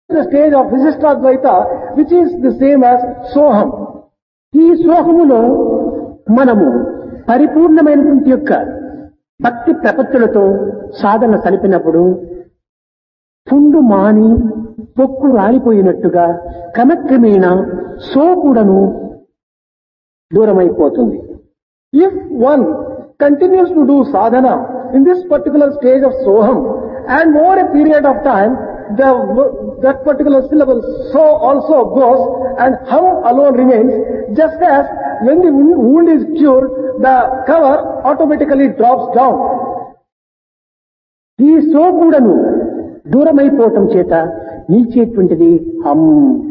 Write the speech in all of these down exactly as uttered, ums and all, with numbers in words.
The stage of Visishtadvaita, which is the same as Soham. ఈ సోహములో మనము పరిపూర్ణమైనటువంటి యొక్క భక్తి ప్రపత్తులతో సాధన సలిపినప్పుడు పుండు మాని పొక్కు రాలిపోయినట్టుగా క్రమక్రమేణా సో కూడాను దూరమైపోతుంది. If one continues to do sadhana in this particular stage of Soham, and over a period of time, the that particular syllable so also goes and hum alone remains, just as when the wound is cured, the cover automatically drops down. ఈ so కూడాను దూరమైపోవటం చేత నిలిచేటువంటిది హం.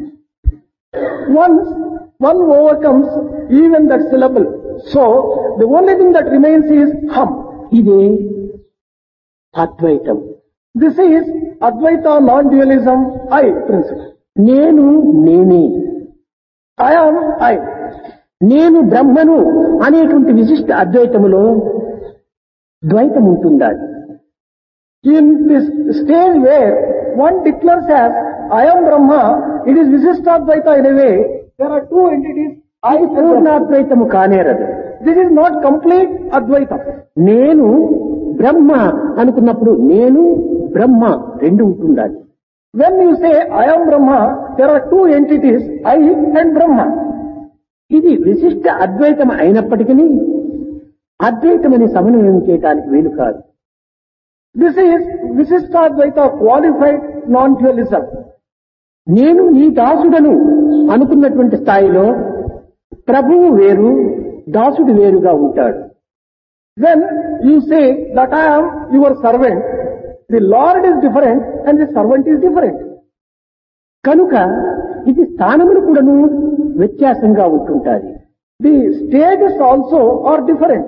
Once one overcomes even that syllable, so the only thing that remains is hum. ఇదే అద్వైతం. This is Advaita non-dualism I principle. నేను నేనే, I am I. నేను బ్రహ్మను అనేటువంటి విశిష్ట అద్వైతములో ద్వైతం ఉంటుందా? In this stage where one declares as I am Brahma, it is Visishtadvaita in a way. There are two entities. I అది పూర్ణాద్వైతము కానేరదు. This is not complete Advaita. నేను బ్రహ్మ అనుకున్నప్పుడు నేను బ్రహ్మ రెండు ఉంటుండాలి. When you say I am Brahma, there are two entities, I and Brahma. ఇది విశిష్ట అద్వైతం అయినప్పటికీ అద్వైతమని సమన్వయం చేయడానికి వీలు కాదు. This is Visishtadvaita qualified non-dualism. నేను నీ దాసుడను అనుకున్నటువంటి స్థాయిలో ప్రభువు వేరు, దాసుడు వేరుగా ఉంటాడు. When you say that I am your servant, the Lord is different and the servant is different. కనుక ఇది స్థానములు కూడాను వ్యత్యాసంగా ఉంటుంటాది. The stages also are different.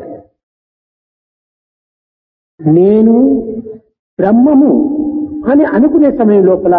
నేను బ్రహ్మము అని అనుకునే సమయం లోపల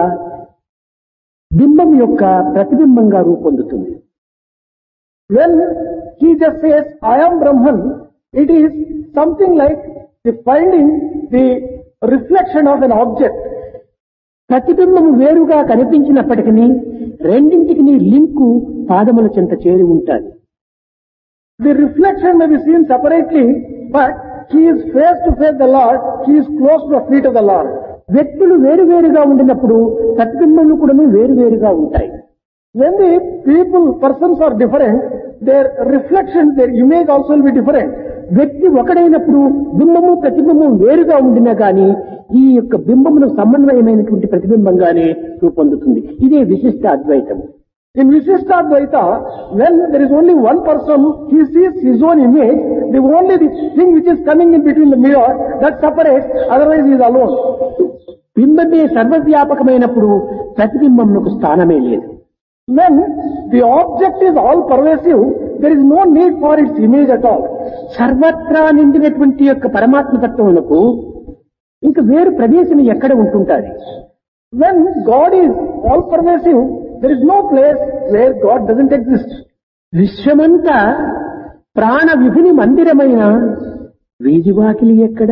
బింబం యొక్క ప్రతిబింబంగా రూపొందుతుంది. When he just says I am Brahman, it is something like the finding the reflection of an object. ప్రతిబింబము వేరుగా కనిపించినప్పటికీ రెండింటికి లింకు పాదముల చెంత చేరి ఉంటాయి. The reflection may be seen separately, but he is face to face the Lord, he is close to the feet of the Lord. వ్యక్తులు వేరువేరుగా ఉండినప్పుడు ప్రతిబింబములు కూడా వేరువేరుగా ఉంటాయి. When the people, persons are different, their reflection, their image also will be different. వ్యక్తి ఒకడైనప్పుడు బింబము ప్రతిబింబం వేరుగా ఉండినా గాని ఈ యొక్క బింబమును సమన్వయమైనటువంటి ప్రతిబింబంగానే రూపొందుతుంది. ఇదే విశిష్ట అద్వైతము. In Visishtadvaita, when there is only one person, he sees his own image, the only the thing which is coming in between the mirror, that separates, otherwise he is alone. బింబమే సర్వవ్యాపకమైనప్పుడు ప్రతిబింబమునకు స్థానమే లేదు. When the object is all pervasive, there is no need for its image at all. సర్వత్రా నిండినటువంటి యొక్క పరమాత్మతత్వమునకు ఇంకా వేరు ప్రదేశం ఎక్కడ ఉంటుంటాది? When God is all pervasive, there is no place where God doesn't exist. విశ్వమంతా ప్రాణ విభుని మందిరమైన వీధివాకిలి ఎక్కడ?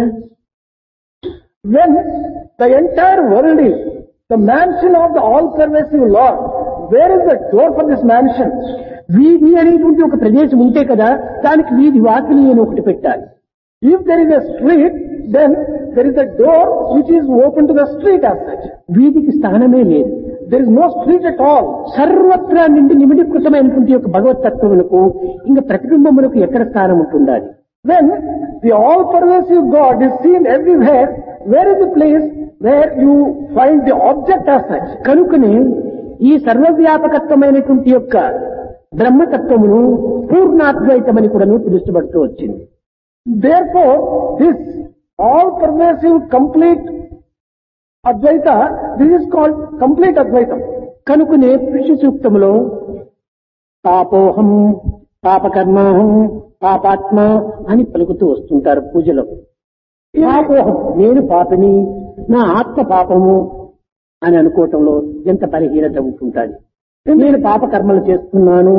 When the entire world is the mansion of the all pervasive Lord, where is the door for this mansion? వీధి అనేటువంటి ఒక ప్రదేశం ఉంటే కదా దానికి వీధి వాకిలి అని ఒకటి పెట్టాలి. If there is a street, then there is a door which is open to the street as such. వీధికి స్థానమే లేదు. There is no street at all. సర్వత్రా నిండి నిమిడీకృతమైనటువంటి యొక్క భగవతత్వములకు ఇంకా ప్రతిబింబములకు ఎక్కడ స్థానం ఉంటుండాలి? When the all pervasive God is seen everywhere, where is the place where you find the object as such? కనుకనే ఈ సర్వవ్యాపకత్వమైనటువంటి యొక్క బ్రహ్మతత్వమును పూర్ణాద్వైతమని కూడా పిలుస్తబడుతూ వచ్చింది. Therefore, this all pervasive complete Advaita, this is called complete Advaitam. కనుకనే పురుష సూక్తములో పాపోహం పాపకర్మాహం పాపాత్మ అని పలుకుతూ వస్తుంటారు పూజలో. పాపోహం నేను పాపిని, నా ఆత్మ పాపము అని అనుకోవటంలో ఎంత బలహీనత ఉంటుంటాది. నేను పాప కర్మలు చేస్తున్నాను.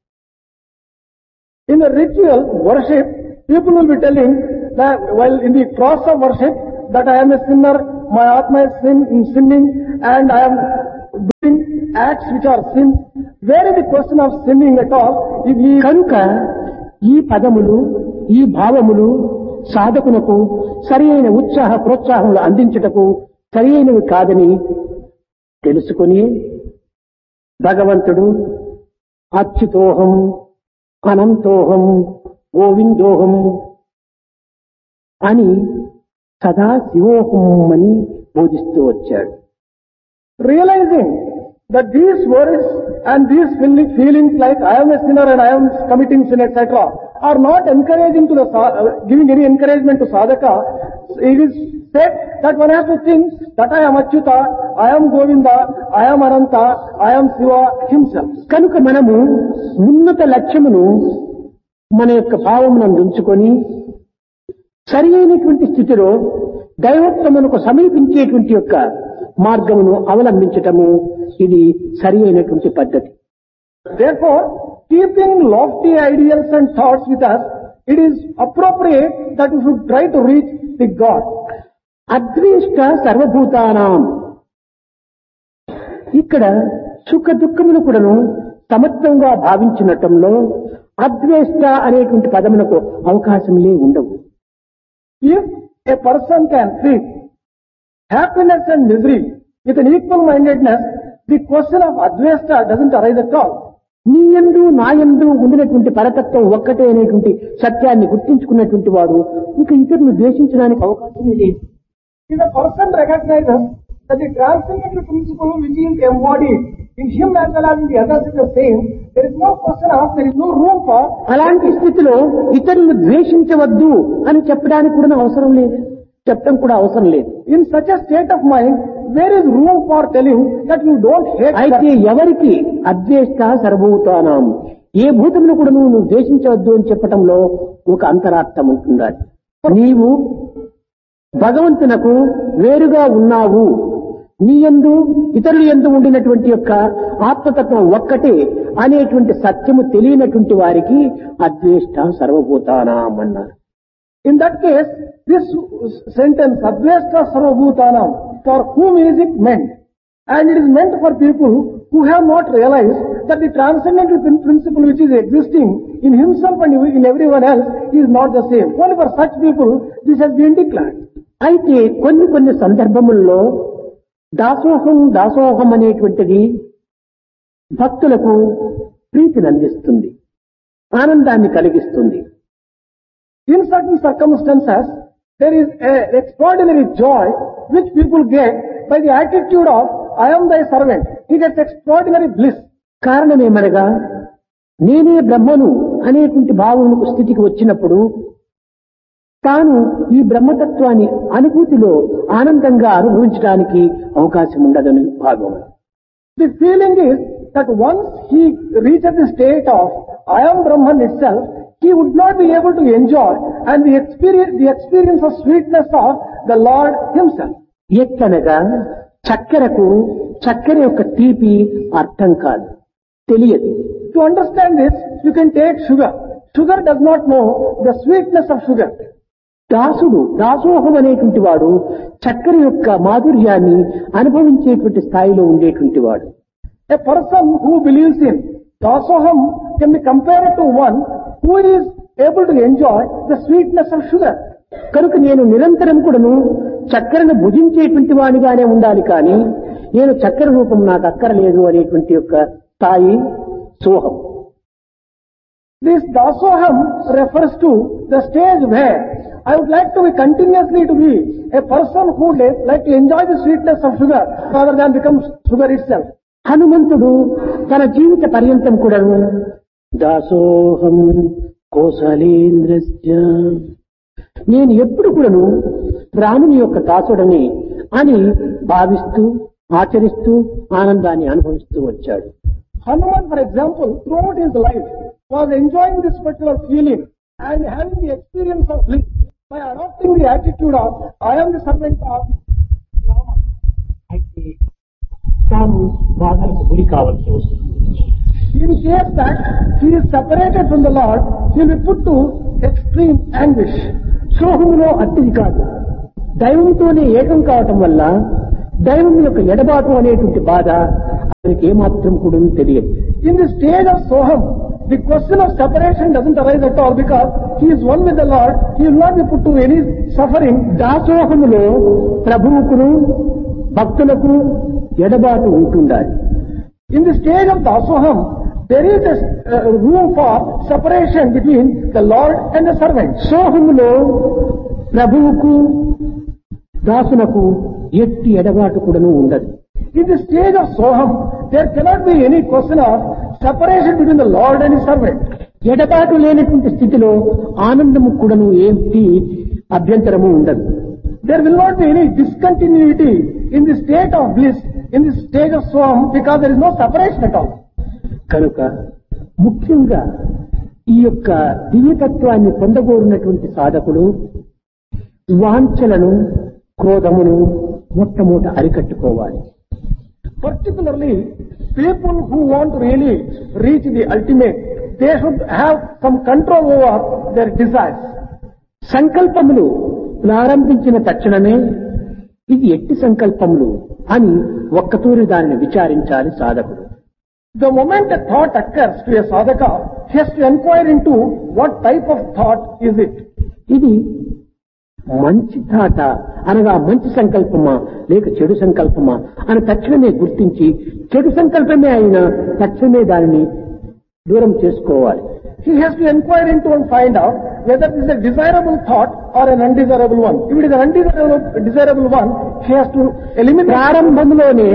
In the ritual worship, people will be telling that while in the process of worship that I am a sinner, my Atma is sin, sinning, and I am acts which are sins, where is the question of sinning at all? If he కనుక ఈ పదములు ఈ భావములు సాధకునకు సరి అయిన ఉత్సాహ ప్రోత్సాహములు అందించుటకు సరి అయినవి కాదని తెలుసుకుని భగవంతుడు అచ్యుతోహం అనంతోహం గోవిందోహం అని సదా శివోహం అని బోధిస్తూ వచ్చాడు. realizing that these words and these feeling- feelings like I am a sinner and I am committing sin, et cetera, are not encouraging to the sa- uh, giving any encouragement to sadhaka. It is said that one has to think that I am Achyuta, I am Govinda, I am Ananta, I am Shiva himself. కనుక మనము ఉన్నత లక్ష్యమును మన యొక్క భావమునందు ఉంచుకొని సరి అయినటువంటి స్థితిలో దైవత్వమునకు సమీపించేటువంటి యొక్క మార్గమును అవలంబించటము ఇది సరి అయినటువంటి పద్ధతి. Therefore, keeping lofty ideals and thoughts with us, it is appropriate that we should try to reach the God. అద్వేష్ట సర్వభూతానాం. ఇక్కడ సుఖ దుఃఖములు కూడాను సమత్వంగా భావించినటంలో అద్వేష్ట అనేటువంటి పదమునకు అవకాశములే ఉండవు. If a person can treat happiness and misery with an equal mindedness, the question of advesta doesn't arise at all. నీ యందు నా యందు ఉండినటువంటి పరతత్వం ఒక్కటే అనేటువంటి సత్యాన్ని గుర్తించుకున్నటువంటి వాడు ఇంకా ఇతరులను ద్వేషించడానికి అవకాశమే లేదు. If a person recognizes that the transcendental principle which is embodied in him as well as in the others is the same, there is no question of, there is no room for. అలాంటి స్థితిలో ఇతరులను ద్వేషించవద్దు అని చెప్పడానికి కూడా అవసరం లేదు, చెప్పడం కూడా అవసరం లేదు. In such a state of mind, there is room for telling that you don't hate. అయితే ఎవరికి అద్వేష్ట సర్వభూతానాం, ఏ భూతమును కూడా నువ్వు నువ్వు ద్వేషించవద్దు అని చెప్పటంలో ఒక అంతరార్థం ఉంటుందా. నీవు భగవంతునకు వేరుగా ఉన్నావు, నీ యందు ఇతరుల యందు ఉండినటువంటి యొక్క ఆత్మతత్వం ఒక్కటే అనేటువంటి సత్యము తెలియనటువంటి వారికి అద్వేష్ట సర్వభూతానాం అన్నారు. In that case, this sentence, Advesta Sarvabhutanam, for whom is it meant? And it is meant for people who have not realized that the transcendental prin- principle which is existing in himself and in everyone else is not the same. Only for such people, this has been declared. అయితే కొన్ని కొన్ని సందర్భముల్లో దాసోహం దాసోహం అనేటువంటిది భక్తులకు ప్రీతిని అందిస్తుంది, ఆనందాన్ని కలిగిస్తుంది. In certain circumstances, there is an extraordinary joy which people get by the attitude of, I am thy servant. He gets extraordinary bliss. కారణమేమనగా నేనే బ్రహ్మను అనేటువంటి భావమునకు స్థితికి వచ్చినప్పుడు తాను ఈ బ్రహ్మతత్వాన్ని అనుభూతిలో ఆనందంగా అనుభవించడానికి అవకాశం ఉండదని భావం. The feeling is that once he reaches the state of, I am Brahman itself, he would not be able to enjoy and the experience, the experience of sweetness of the Lord himself. ఎట్లనగా చక్కెరకు చక్కెర యొక్క తీపి అర్థం కాదు, తెలియదు. To understand this, you can take sugar. Sugar does not know the sweetness of sugar. దాసుడు దాసోహం అనేటువంటి వాడు చక్కెర యొక్క మాధుర్యాన్ని అనుభవించేటువంటి స్థాయిలో ఉండేటువంటి వాడు. A person who believes in Dasoham can be compared to one who is able to enjoy the sweetness of sugar. కనుక నేను నిరంతరం కూడాను చక్కెరను భుజించేటువంటి వాడిగానే ఉండాలి, కానీ నేను చక్కెర రూపం నాకు అక్కరలేదు అనేటువంటి యొక్క స్థాయి సోహం. This Dasoham refers to the stage where I would like to be continuously to be a person who would like to enjoy the sweetness of sugar rather than become sugar itself. హనుమంతుడు తన జీవిత పర్యంతం కూడాను దాసోహం కోసలేంద్రస్య, నేను ఎప్పుడు కూడాను రాముని యొక్క దాసుడని అని భావిస్తూ ఆచరిస్తూ ఆనందాన్ని అనుభవిస్తూ వచ్చాడు. Hanuman, for example, throughout his life was enjoying this particular feeling and having the experience of bliss by adopting the attitude of, I am the servant of Rama. అయితే తాను బాధలకు గురి కావాల్సి వస్తుంది. In case that he is separated from the Lord, he will be put to extreme anguish. సోహములో అట్టిది కాదు, దైవంతోనే ఏకం కావటం వల్ల దైవం యొక్క ఎడబాటు అనేటువంటి బాధ మనకి ఏమాత్రం కూడా తెలియదు. In the stage of Soham, the question of separation doesn't arise at all because he is one with the Lord. He will not be put to any suffering. దాసోహములో ప్రభువుకును భక్తులకు ఎడబాటు ఉంటుండాలి. In the stage of Dasoham, there is a uh, room for separation between the Lord and the servant. సోహములో ప్రభువుకు దాసునకు ఎట్టి ఎడబాటు కూడాను ఉండదు. In the stage of Soham, there cannot be any question of separation between the Lord and his servant. ఎడబాటు లేనటువంటి స్థితిలో ఆనందము కూడాను ఏంటి అభ్యంతరము ఉండదు. There will not be any discontinuity in the state of bliss, in the stage of Soham, because there is no separation at all. కనుక ముఖ్యంగా ఈ యొక్క దివ్యతత్వాన్ని పొందగోరినటువంటి సాధకుడు వాంఛలను క్రోధమును మొట్టమొదట అరికట్టుకోవాలి. Particularly, people who want to really reach the ultimate, they should have some control over their desires. సంకల్పములు ప్రారంభించిన తక్షణమే ఇది ఎట్టి సంకల్పములు అని ఒక్కతూరి దానిని విచారించాలి సాధకుడు. The moment a thought occurs to a sadhaka, he has to inquire into what type of thought is it. ఇది మంచి థాట అనగా మంచి సంకల్పమా లేక చెడు సంకల్పమా అని తక్షణమే గుర్తించి చెడు సంకల్పమే అయినా తక్షణమే దానిని దూరం చేసుకోవాలి. He has to inquire into and find out whether it is a desirable thought or an undesirable one. If it is an undesirable desirable one, he has to eliminate. ప్రారంభంలోనే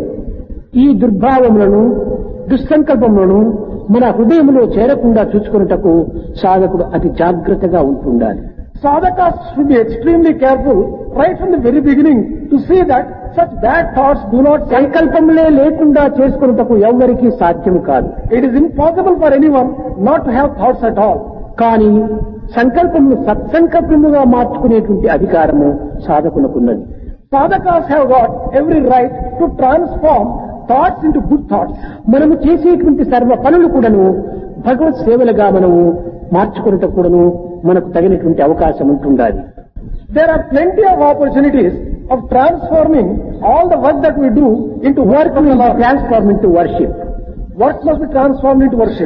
ఈ దుర్భావములను దుస్సంకల్పములను మన హృదయంలో చేరకుండా చూసుకున్నటకు సాధకుడు అతి జాగ్రత్తగా ఉంటుండాలి. Sadhakas should be extremely careful right from the very beginning to see that such bad thoughts do not. సంకల్పములే లేకుండా చేసుకున్నటకు ఎవ్వరికీ సాధ్యం కాదు. It is impossible for anyone not to have thoughts at all. కానీ సంకల్పమును సత్సంకల్పముగా మార్చుకునేటువంటి అధికారము సాధకునకున్నది. Sadhakas have got every right to transform thoughts into good thoughts. మనము చేసేటువంటి సర్వ పనులు కూడాను భగవత్ సేవలుగా మనము మార్చుకున్నటకు కూడాను మనకు తగినటువంటి అవకాశం ఉంటుండాలి. There are plenty of opportunities of transforming all the work that we do into work of the Lord. Transform into worship. Work must be transformed into worship.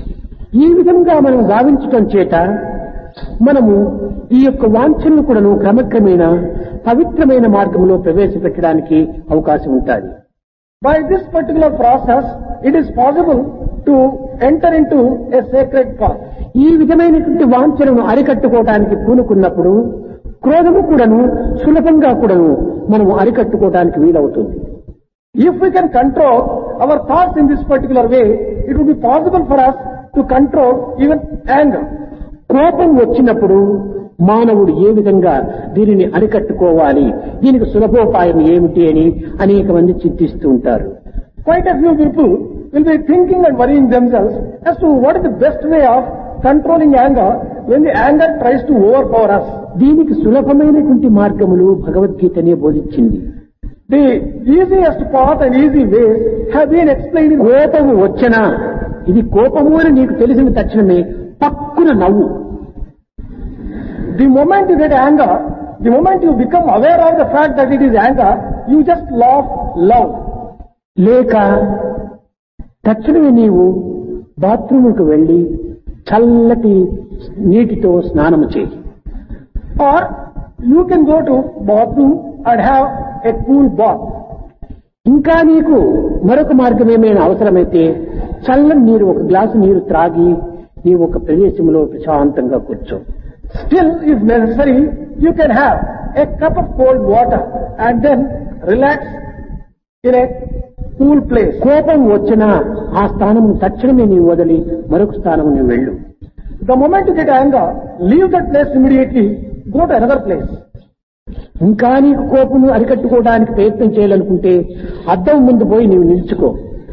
ఈ విధంగా మనం భావించటం చేత మనము ఈ యొక్క వాంఛనను కూడాను క్రమక్రమేణా పవిత్రమైన మార్గంలో ప్రవేశపెట్టడానికి అవకాశం ఉంటుంది. By this particular process, it is possible to enter into a sacred path. ఈ విధమైనటువంటి వాంఛనను అరికట్టుకోవడానికి పూనుకున్నప్పుడు క్రోధము కూడాను సులభంగా కూడాను మనము అరికట్టుకోవడానికి వీలవుతుంది. If we can control our thoughts in this particular way, it would be possible for us to control even anger. కోపం వచ్చినప్పుడు మానవుడు ఏ విధంగా దీనిని అరికట్టుకోవాలి, దీనికి సులభోపాయం ఏమిటి అని అనేక మంది చింతిస్తూ ఉంటారు. Quite a few people will be thinking and worrying themselves as to what is the best way of controlling anger when the anger tries to overpower us. దీనికి సులభమైనటువంటి మార్గములు భగవద్గీతనే బోధించింది. The easiest path and easy ways have been explained in. కోపము వచ్చనా ఇది కోపము అని నీకు తెలిసిన తక్షణమే పక్కున నవ్వు. The moment you get anger, the moment you become aware of the fact that it is anger, you just laugh loud. లేక తక్షణమే నీవు బాత్రూముకు వెళ్లి చల్లటి నీటితో స్నానము చేయి. Or you can go to bathroom and have a cool bath. ఇంకా నీకు మరొక మార్గం ఏమైనా అవసరమైతే చల్లని నీరు ఒక గ్లాసు నీరు త్రాగి నీవు ఒక ప్రదేశంలో ప్రశాంతంగా కూర్చో. Still, if necessary, you can have a cup of cold water and then relax in a cool place. కోపం వచ్చినా ఆ స్థానమును తక్షణమే నీవు వదిలి మరొక స్థానము నీవు వెళ్ళు. The moment you get anger, leave that place immediately, go to another place. ఇంకా నీకు కోపము అరికట్టుకోవడానికి ప్రయత్నం చేయాలనుకుంటే అద్దం ముందు పోయి నీవు నిలుచుకో.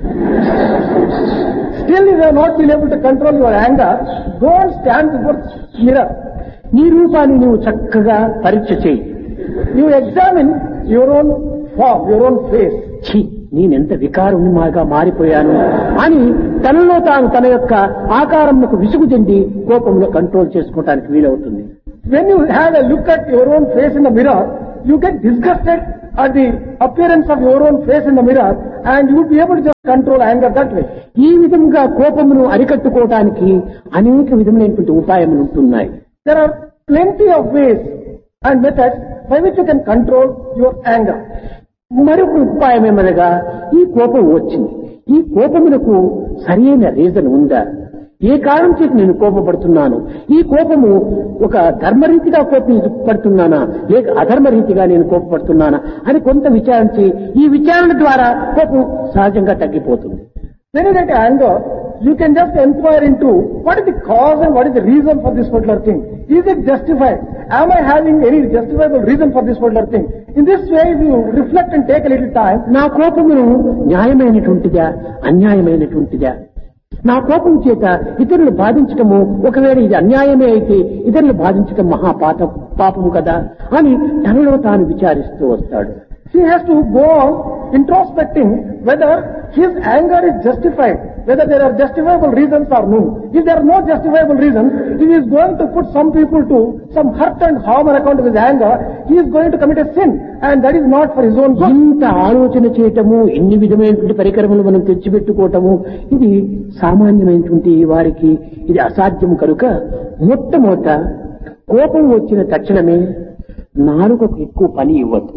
Still, if you have not been able to control your anger, go and stand before mirror. నీ రూపాన్ని నీవు చక్కగా పరీక్ష చేయి. You examine your own form, your own face. ఛీ, నేనెంత వికారునిగా మారిపోయాను అని తనలో తాను తన యొక్క ఆకారంకు విసుగు చెంది కోపంలో కంట్రోల్ చేసుకోవడానికి వీలవుతుంది. When you have a look at your own face in the mirror, you get disgusted at the appearance of your own face in the mirror and you would be able to just control anger that way. ఈ విధంగా కోపమును అరికట్టుకోవటానికి అనేక విధమైనటువంటి ఉపాయములు ఉంటున్నాయి. There are plenty of ways and methods by which you can control your anger. మరొక ఉపాయం ఏమనగా ఈ కోపం వచ్చింది, ఈ కోపమునకు సరైన రీజన్ ఉందా, ఏ కారణం చేత నేను కోపపడుతున్నాను, ఈ కోపము ఒక ధర్మరీతిగా కోపపడుతున్నానా లేక అధర్మరీతిగా నేను కోపపడుతున్నానా అని కొంత విచారించి ఈ విచారణ ద్వారా కోపం సహజంగా తగ్గిపోతుంది. When you get anger, you can just inquire into what is the cause and what is the reason for this particular thing. Is it justified? Am I having any justifiable reason for this particular thing? In this way, if you reflect and take a little time, నా కోపమును న్యాయమైనటువంటిదా అన్యాయమైనటువంటిదా, నా కోపం చేత ఇతరులు బాధించటము ఒకవేళ ఇది అన్యాయమే అయితే ఇతరులు బాధించటం మహాపాత పాపము కదా అని తనలో తాను విచారిస్తూ వస్తాడు. he has to go on introspecting whether his anger is justified, whether there are justifiable reasons or no. If there are no justifiable reasons, if he is going to put some people to some hurt and harm on account of his anger, he is going to commit a sin, and that is not for his own good. ఇంత ఆలోచన చేయటము, ఎన్ని విధమైనటువంటి పరికరములు మనం తెచ్చిపెట్టుకోవటము, ఇది సామాన్యమైనటువంటి వారికి ఇది అసాధ్యము కనుక మొట్టమొదట కోపం వచ్చిన తక్షణమే నాలుకకు ఎక్కువ పని ఇవ్వద్దు.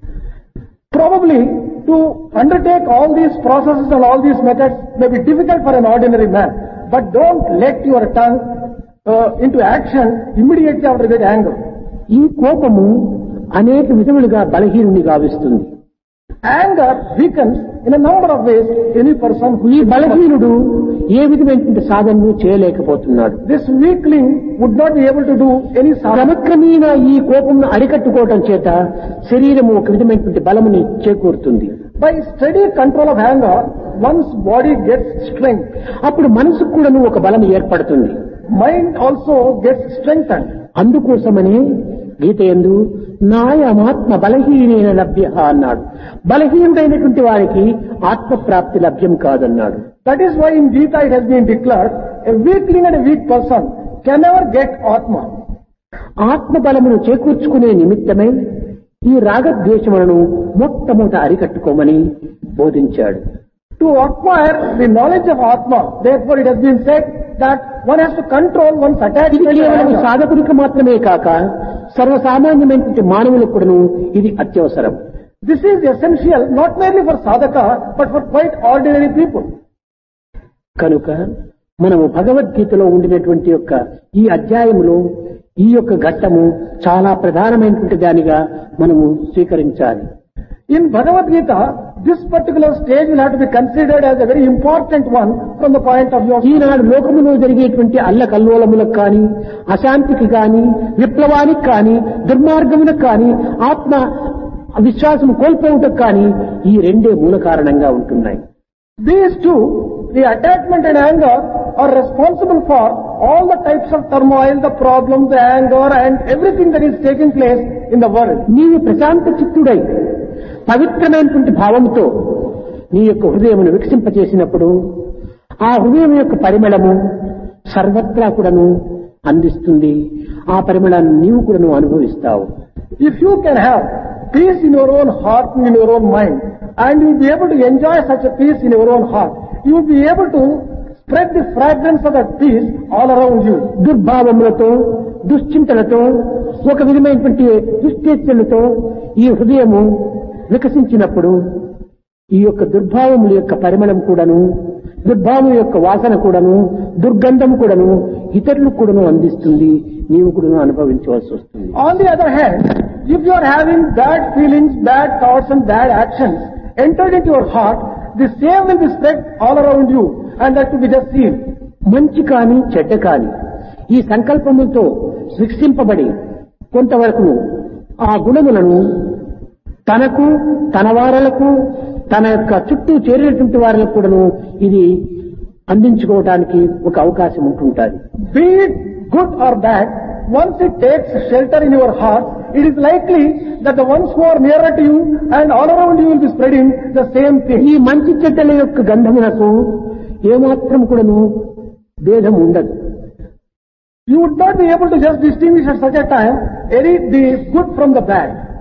Probably to undertake all these processes and all these methods may be difficult for an ordinary man, but don't let your tongue uh, into action immediately after that anger. ఈ కోపము అనేక విధములుగా బలహీనుని గావిస్తుంది. Anger weakens in a number of ways any person who ఈ బలహీనుడు ఏ విధమైనటువంటి సాధనను చేయలేకపోతున్నాడు. This weakling would not be able to do any sadhana. క్రమక్రమేణ ఈ కోపమును అరికట్టుకోవటం చేత శరీరము ఒక విధమైనటువంటి బలముని చేకూరుతుంది. By steady control of anger, one's body gets strength. అప్పుడు మనసుకు కూడాను ఒక బలం ఏర్పడుతుంది. Mind also gets strengthened. అందుకోసమనే గీత యందు నాయమాత్మ బలహీనైన లభ్య అన్నాడు. బలహీనుడైనటువంటి వారికి ఆత్మప్రాప్తి లభ్యం కాదన్నాడు. That is why in Gita it has been declared, a weakling and a weak person can never get Atma. ఆత్మ బలమును చేకూర్చుకునే నిమిత్తమై ఈ రాగద్వేషములను మొట్టమొదట అరికట్టుకోమని బోధించాడు. To acquire the knowledge of Atma, therefore it has been said that one has to control one's ఇది attachment to కేవలం anger. సాధకునికి మాత్రమే కాక సర్వసామాన్యమైనటువంటి మానవులకు కూడాను ఇది అత్యవసరం. This is essential not merely for sadhaka but for quite ordinary people. కనుక మనము భగవద్గీతలో ఉండినటువంటి యొక్క ఈ అధ్యాయములో ఈ యొక్క ఘట్టము చాలా ప్రధానమైనటువంటి దానిగా మనము స్వీకరించాలి. In Bhagavad Gita, this particular stage will have to be considered as a very important one from the point of view of ఈనాడు లోకములో జరిగేటువంటి అల్లకల్లోలములకు కానీ అశాంతికి కానీ విప్లవానికి కానీ దుర్మార్గములకు కానీ ఆత్మ విశ్వాసం కోల్పోవటకు కానీ ఈ రెండే మూల కారణంగా ఉంటున్నాయి. These two, the attachment and anger, are responsible for all the types of turmoil, the problems, the anger and everything that is taking place in the world. నీవు ప్రశాంత చిత్తుడై పవిత్రమైనటువంటి భావంతో నీ యొక్క హృదయమును వికసింపచేసినప్పుడు ఆ హృదయం యొక్క పరిమళము సర్వత్రా కూడాను అందిస్తుంది. ఆ పరిమళాన్ని నీవు కూడాను అనుభవిస్తావు. If you can have peace in your own heart and in your own mind, and you will be able to enjoy such a peace in your own heart, you will be able to spread the fragrance of that peace all around you. దుర్భావములతో దుశ్చింతలతో ఒక విధమైనటువంటి దుశ్చేతలతో ఈ హృదయము వికసించినప్పుడు ఈ యొక్క దుర్భావముల యొక్క పరిమళం కూడాను దుర్భావం యొక్క వాసన కూడాను దుర్గంధం కూడాను ఇతరులకు కూడాను అందిస్తుంది. నీవు కూడాను అనుభవించవలసి వస్తుంది. On the other hand, if you are having bad feelings, bad thoughts and bad actions entered into your heart, the same will be spread all around you and that will be just seen. మంచి కాని చెడ్డ కాని ఈ సంకల్పములతో శిక్షింపబడి కొంతవరకు ఆ గుణములను తనకు తన వారలకు తన యొక్క చుట్టూ చేరినటువంటి వారికి కూడాను ఇది అందించుకోవడానికి ఒక అవకాశం ఉంటుంటుంది. Be it good or bad, once it takes shelter in your heart, it is likely that the ones who are nearer to you and all around you will be spreading the same thing. ఈ మంచి చెడ్డల యొక్క గంధమునకు ఏమాత్రం కూడాను భేదం ఉండదు. You would not be able to just distinguish at such a time any the good from the bad.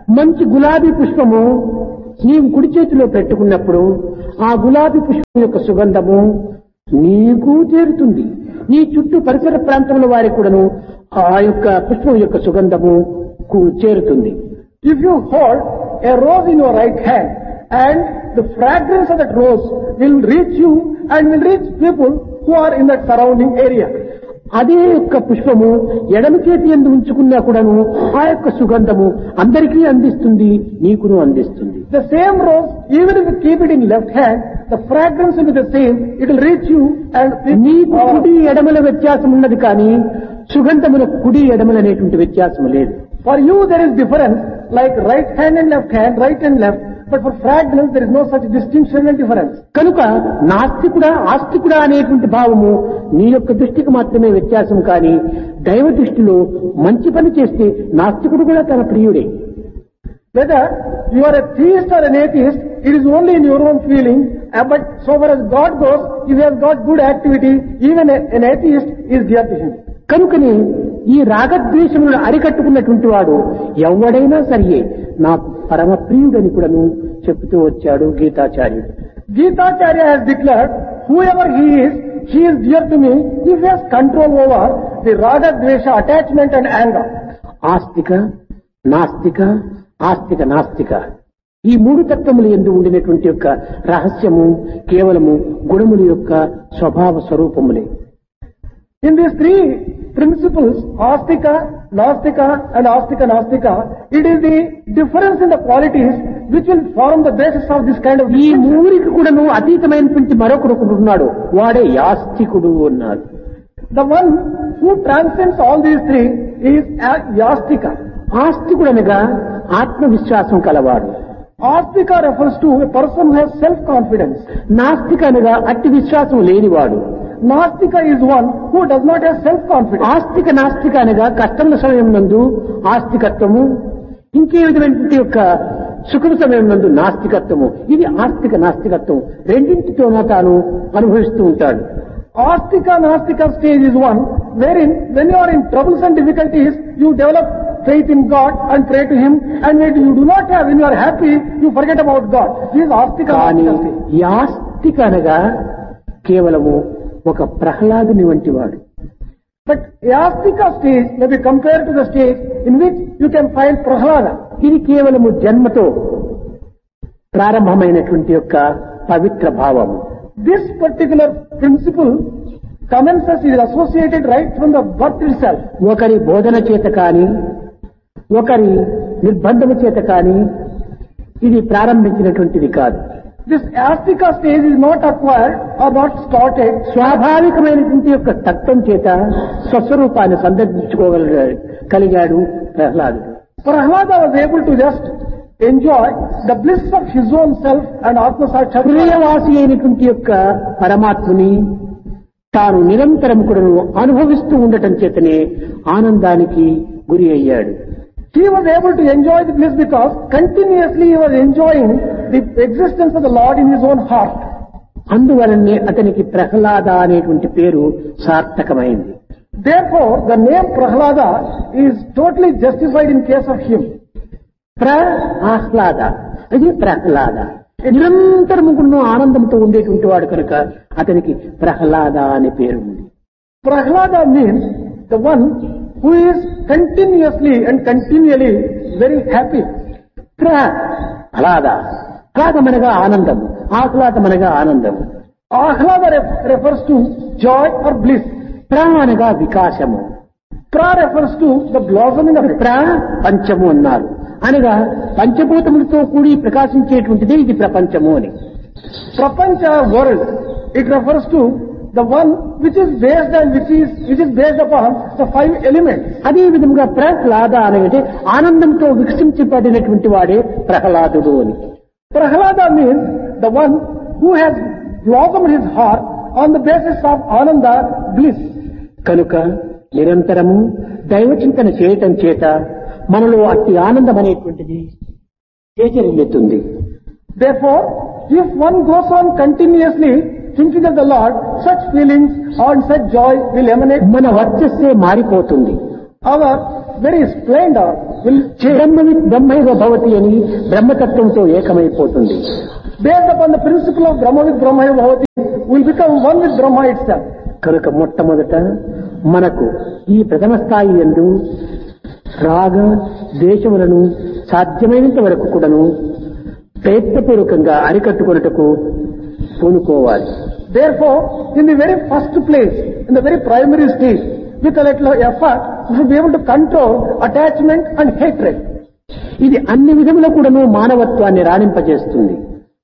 మంచి గులాబీ పుష్పము నీవు కుడి చేతిలో పెట్టుకున్నప్పుడు ఆ గులాబీ పుష్పం యొక్క సుగంధము నీకు చేరుతుంది. నీ చుట్టూ పరిసర ప్రాంతంలో వారికి కూడాను ఆ యొక్క పుష్పం యొక్క సుగంధము చేరుతుంది. If you hold a rose in your right hand and the fragrance of that rose will reach you and will reach people who are in that surrounding area. అదే యొక్క పుష్పము ఎడమ చేతి యందు ఉంచుకున్నా కూడాను ఆ యొక్క సుగంధము అందరికీ అందిస్తుంది, నీకును అందిస్తుంది. The same rose, even if you keep it in left hand, the fragrance will be the same. It will reach you and నీకు కుడి ఎడమల వ్యత్యాసం ఉన్నది కానీ సుగంధములకు కుడి ఎడమల అనేటువంటి వ్యత్యాసం లేదు. For you there is difference like right hand and left hand, right and left. But for fragrance there is no such distinction and difference. కనుక నాస్తికుడా ఆస్తికుడా అనేటువంటి భావము నీ యొక్క దృష్టికి మాత్రమే వ్యత్యాసం కానీ దైవ దృష్టిలో మంచి పని చేస్తే నాస్తికుడు కూడా తన ప్రియుడే. Whether you are a theist or an atheist, it is only in your own feeling. But so far as God goes, if you have got good activity, even an atheist is dear to him. కనుకనే ఈ రాగద్వేషములను అరికట్టుకున్నటువంటి వాడు ఎవడైనా సరియే నా పరమ ప్రియుడని కూడాను చెబుతూ వచ్చాడు గీతాచార్యుడు. Gitacharya has declared, whoever he is, he is dear to me if he has control over the raga, dvesha, attachment and anger. ఆస్తిక నాస్తిక ఆస్తిక నాస్తిక ఈ మూడు తత్వములు యందు ఉండినటువంటి యొక్క రహస్యము కేవలము గుణముల యొక్క స్వభావ స్వరూపములే. In these three principles, astika, nastika and astika nastika, it is the difference in the qualities which will form the basis of this kind of ఈ మూరికి కూడాను అతీతమైనటువంటి మరొకరు ఉన్నాడు, వాడే యాస్తికుడు అన్నారు. The one who transcends all these three is yastika. ఆస్తికుడు అనగా ఆత్మవిశ్వాసం కలవాడు. Astika refers to a person who has self-confidence. నాస్తిక అనగా అట్టి విశ్వాసం లేనివాడు. Nastika is one who does not have self-confidence. ఆస్తిక నాస్తిక అనగా కష్టముల సమయం నందు ఆస్తికత్వము, ఇంకే విధమైనటువంటి యొక్క సుఖం సమయం నందు నాస్తికత్వము. ఇది ఆస్తిక నాస్తికత్వం రెండింటితోనూ తాను అనుభవిస్తూ ఉంటాడు. Astika nastika stage is one wherein when you are in troubles and difficulties, you develop faith in God and pray to Him, and when you do not have, when you are happy, you forget about God. This is Astika nastika stage. ఈ ఆస్తిక అనగా కేవలము ఒక ప్రహ్లాదుని వంటి వాడు. But Yastika stage may be compared to the stage in which you can find Prahlada. ఇది కేవలము జన్మతో ప్రారంభమైనటువంటి యొక్క పవిత్ర భావము. This particular principle commences, is associated right from the birth itself. ఒకరి బోధన చేత కానీ ఒకరి నిర్బంధము చేత కానీ ఇది ప్రారంభించినటువంటిది కాదు. This Astika stage is not acquired or not started. స్వాభావికమైనటువంటి యొక్క తత్వం చేత స్వస్వరూపాన్ని సందర్శించుకోగలిగాడు కలిగాడు ప్రహ్లాదుడు. Prahlada was able to just enjoy the bliss of his own self and Atma Sakshatkara. హృదయవాసి అయినటువంటి యొక్క పరమాత్మని తాను నిరంతరం కూడా అనుభవిస్తూ ఉండటం చేతనే ఆనందానికి గురి అయ్యాడు. He was able to enjoy the bliss because continuously he was enjoying the existence of the Lord in his own heart. అందువలనే అతనికి ప్రహ్లాద అనేటువంటి పేరు సార్థకమైంది. Therefore, the name Prahlada is totally justified in case of him. Prahlada అది ప్రహ్లాద నిరంతరము కూడా ఆనందంతో ఉండేటువంటి వాడు కనుక అతనికి ప్రహ్లాద అనే పేరు ఉంది. Prahlada means the one who is continuously and continually very happy. Prahlada ఆహ్లాదమనగా ఆనందం, ఆహ్లాదమనగా ఆనందం. Ahlada refers to joy or bliss. ప్ర అనగా వికాసము. Pra refers to the blossoming of it. ప్ర పంచము అన్నారు అనగా పంచభూతములతో కూడి ప్రకాశించేటువంటిదే ఇది ప్రపంచము అని. Prapancha world, it refers to the one which is based and which is which is based upon the five elements. అదే విధముగా ప్రహ్లాద అనేది ఆనందంతో వికసించబడినటువంటి వాడే ప్రహ్లాదుడు అని. Prahlada means the one who has blossomed his heart on the basis of ananda, bliss. కనుక నిరంతరము దైవ చింతన చేయటం చేత మనలో అట్టి ఆనందం అనేటువంటిది చేచరిల్లుతుంది. Therefore, if one goes on continuously thinking of the Lord, such feelings and such joy will emanate. మన వర్చస్సే మారిపోతుంది. Our very splendor will change. బ్రహ్మవి బ్రహ్మైవ భవతి అని బ్రహ్మతత్వంతో ఏకమైపోతుంది. Based upon the principle of Brahma with Brahma Bhavati, will become one with Brahma itself. కనుక మొట్టమొదట మనకు ఈ ప్రథమ స్థాయి యందు రాగ ద్వేషములను సాధ్యమైనంత వరకు కూడాను ప్రయత్నపూర్వకంగా అరికట్టుకొనుటకు పూనుకోవాలి. Therefore, in the very first place, in the very primary stage, with a little effort, we will be able to control attachment and hatred. ఇది అన్ని విధముల కూడాను మానవత్వాన్ని రాణింపజేస్తుంది.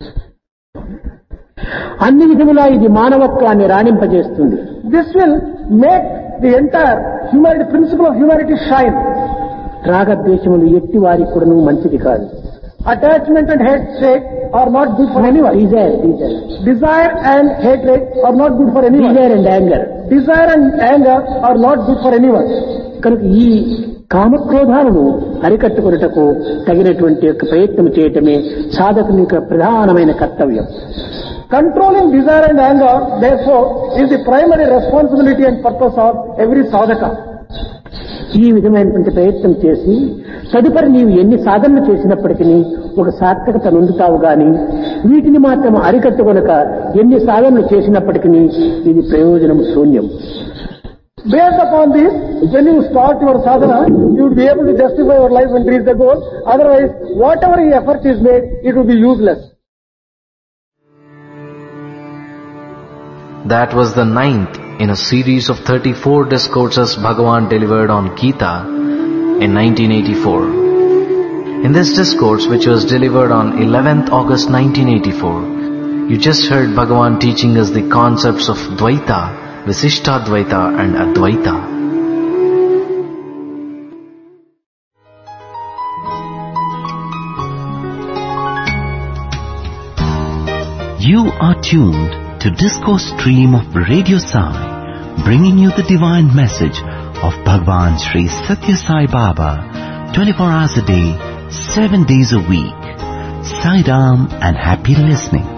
అన్ని విధములా ఇది మానవత్వాన్ని రాణింపజేస్తుంది. This will make the entire humanity, principle of humanity shine. రాగద్వేషములు ఎట్టి వారికి కూడాను మంచిది కాదు. Attachment and hatred are not good for anyone. Desire, desire. Desire and hatred are not good for anyone. Desire and anger. Desire and anger are not good for anyone. కనుక ఈ కామక్రోధాలను అరికట్టుకొనుటకు తగినటువంటి యొక్క ప్రయత్నం చేయటమే సాధకుని యొక్క ప్రధానమైన కర్తవ్యం. Controlling desire and anger, therefore, is the primary responsibility and purpose of every sadhaka. ఈ విధమైనటువంటి ప్రయత్నం చేసి తదుపరి నీవు ఎన్ని సాధనలు చేసినప్పటికీ ఒక సార్థకత నొందుతావు గాని వీటిని మాత్రం అరికట్టుకొనక ఎన్ని సాధనలు చేసినప్పటికీ ఇది ప్రయోజనం శూన్యం. Based upon this, when you start your sadhana, you will be able to justify your life and reach the goal. Otherwise, whatever effort is made, it will be useless. That was the ninth in a series of thirty-four discourses Bhagavan delivered on Gita in nineteen eighty-four. In this discourse, which was delivered on eleventh August nineteen eighty-four, you just heard Bhagavan teaching us the concepts of Dvaita, Visishtadvaita and Advaita. You are tuned to Discourse Stream of Radio Sai, bringing you the divine message of Bhagwan Sri Satya Sai Baba, twenty-four hours a day, seven days a week. Sai Ram and happy listening.